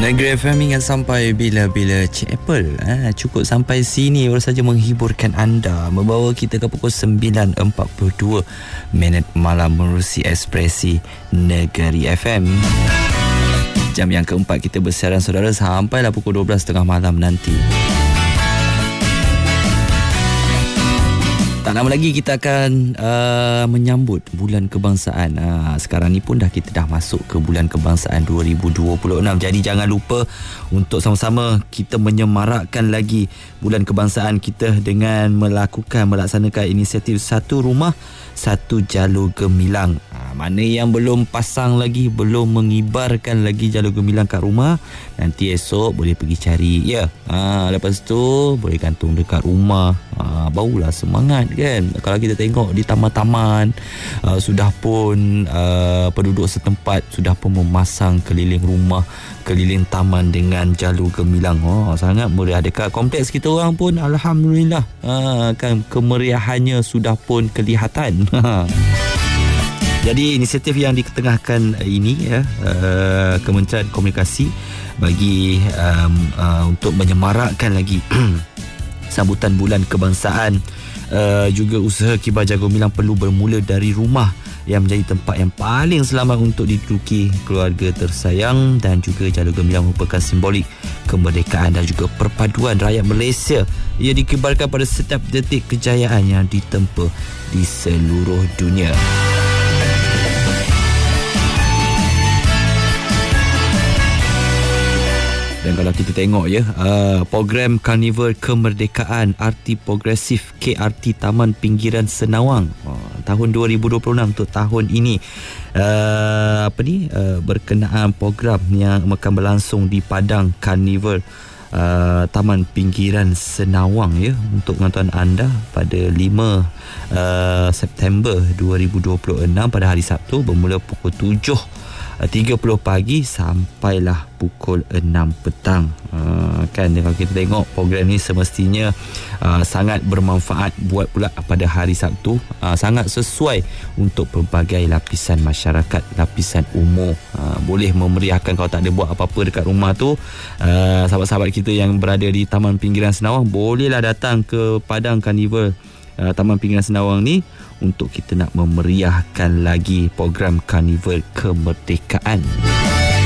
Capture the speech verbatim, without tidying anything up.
Negeri F M ingat sampai bila-bila Cik Apple ha, cukup sampai sini baru saja menghiburkan anda, membawa kita ke pukul sembilan empat puluh dua minit malam menerusi Ekspresi Negeri F M. Jam yang keempat kita bersiaran saudara sampailah pukul dua belas tiga puluh malam nanti. Tak lama lagi kita akan uh, menyambut Bulan Kebangsaan. Uh, sekarang ni pun dah kita dah masuk ke Bulan Kebangsaan dua ribu dua puluh enam. Jadi jangan lupa untuk sama-sama kita menyemarakkan lagi Bulan Kebangsaan kita dengan melakukan, melaksanakan inisiatif Satu Rumah Satu Jalur Gemilang. Uh, mana yang belum pasang lagi, belum mengibarkan lagi jalur gemilang kat rumah, nanti esok boleh pergi cari ya. Uh, lepas tu boleh gantung dekat rumah. Uh, barulah semangat kan. Kalau kita tengok di taman-taman uh, sudah pun uh, penduduk setempat sudah pun memasang keliling rumah, keliling taman dengan jalur gemilang. Oh, sangat meriah. Dekat kompleks kita orang pun alhamdulillah uh, kan kemeriahannya sudah pun kelihatan. Jadi inisiatif yang diketengahkan ini ya, uh, Kementerian Komunikasi bagi um, uh, untuk menyemarakkan lagi sambutan Bulan Kebangsaan. Uh, juga usaha Kibar Jalur Gemilang perlu bermula dari rumah yang menjadi tempat yang paling selamat untuk diduduki keluarga tersayang, dan juga jalur gemilang merupakan simbolik kemerdekaan dan juga perpaduan rakyat Malaysia. Ia dikibarkan pada setiap detik kejayaan yang ditempa di seluruh dunia. Dan kalau kita tengok ya, uh, program Karnival Kemerdekaan Arti Progresif K R T Taman Pinggiran Senawang uh, tahun dua ribu dua puluh enam untuk tahun ini, uh, apa ni uh, berkenaan program yang akan berlangsung di Padang Karnival uh, Taman Pinggiran Senawang ya, untuk pengetahuan anda pada lima uh, September dua ribu dua puluh enam pada hari Sabtu bermula pukul tujuh tiga puluh pagi sampailah pukul enam petang. Uh, kan kalau kita tengok program ni semestinya uh, sangat bermanfaat buat pula pada hari Sabtu, uh, sangat sesuai untuk pelbagai lapisan masyarakat, lapisan umur. Uh, boleh memeriahkan. Kalau tak ada buat apa-apa dekat rumah tu, uh, sahabat-sahabat kita yang berada di Taman Pinggiran Senawang bolehlah datang ke Padang Karnival uh, Taman Pinggiran Senawang ni untuk kita nak memeriahkan lagi program Karnival Kemerdekaan.